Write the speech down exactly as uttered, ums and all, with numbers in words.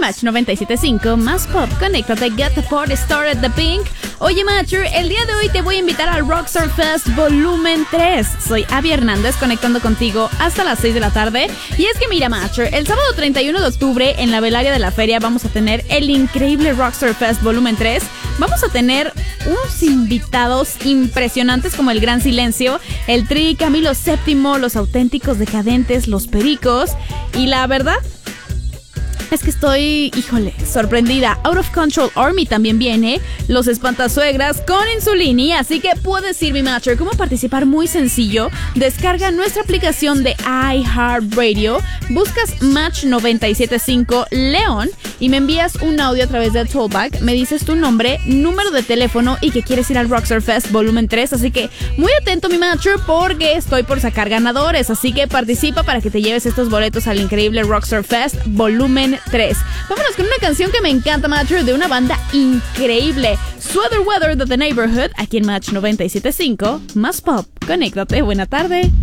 Match noventa y siete punto cinco, más pop, conéctate, get the party started, The Pink. Oye, Matcher, el día de hoy te voy a invitar al Rockstar Fest Volumen tres. Soy Abby Hernández, conectando contigo hasta las seis de la tarde. Y es que mira, Matcher, el sábado treinta y uno de octubre en la velaria de la feria vamos a tener el increíble Rockstar Fest Volumen tres. Vamos a tener unos invitados impresionantes como el Gran Silencio, el Tri, Camilo séptimo, los Auténticos Decadentes, los Pericos. Y la verdad es que estoy, híjole, sorprendida. Out of Control Army también viene, los Espantasuegras con Insulini, así que puedes ir, mi Matcher. ¿Cómo participar? Muy sencillo. Descarga nuestra aplicación de iHeartRadio, buscas Match noventa y siete punto cinco León y me envías un audio a través de Tollback. Me dices tu nombre, número de teléfono y que quieres ir al Rockstar Fest Volumen tres. Así que muy atento, mi Matcher, porque estoy por sacar ganadores. Así que participa para que te lleves estos boletos al increíble Rockstar Fest Volumen tres. Vámonos con una canción que me encanta, Matcher, de una banda increíble, Sweater Weather de The Neighborhood, aquí en Match noventa y siete punto cinco, más pop. Conéctate, buena tarde.